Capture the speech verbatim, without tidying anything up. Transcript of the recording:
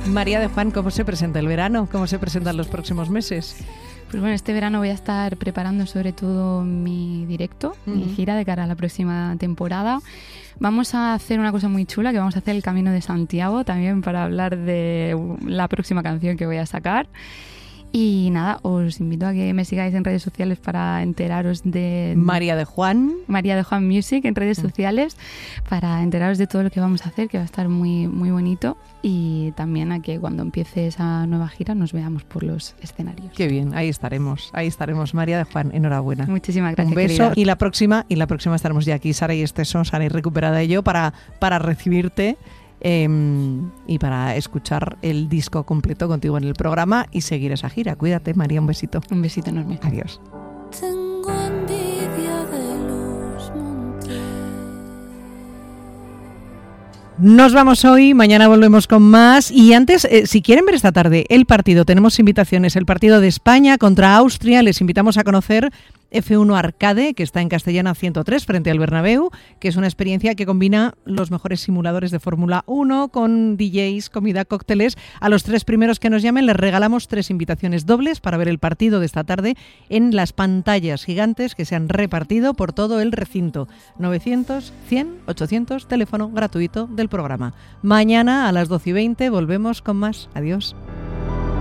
María de Juan, ¿cómo se presenta el verano? ¿Cómo se presentan los próximos meses? Pues bueno, este verano voy a estar preparando sobre todo mi directo, uh-huh. mi gira de cara a la próxima temporada. Vamos a hacer una cosa muy chula, que vamos a hacer el Camino de Santiago también para hablar de la próxima canción que voy a sacar. Y nada, os invito a que me sigáis en redes sociales para enteraros de... María de Juan. María de Juan Music en redes sociales, para enteraros de todo lo que vamos a hacer, que va a estar muy, muy bonito. Y también a que cuando empiece esa nueva gira nos veamos por los escenarios. Qué bien, ahí estaremos, ahí estaremos. María de Juan, enhorabuena. Muchísimas gracias. Un beso, querida. y la próxima, y la próxima estaremos ya aquí, Sara y Esteso, Sara y recuperada y yo, para, para recibirte. Eh, y para escuchar el disco completo contigo en el programa y seguir esa gira. Cuídate, María, un besito. Un besito enorme. Adiós. Tengo envidia de los montes. Nos vamos hoy, mañana volvemos con más. Y antes, eh, si quieren ver esta tarde el partido, tenemos invitaciones. El partido de España contra Austria. Les invitamos a conocer F uno Arcade, que está en Castellana ciento tres frente al Bernabéu, que es una experiencia que combina los mejores simuladores de Fórmula uno con D Js, comida, cócteles. A los tres primeros que nos llamen les regalamos tres invitaciones dobles para ver el partido de esta tarde en las pantallas gigantes que se han repartido por todo el recinto. novecientos, cien, ochocientos, teléfono gratuito del programa. Mañana a las doce y veinte volvemos con más. Adiós.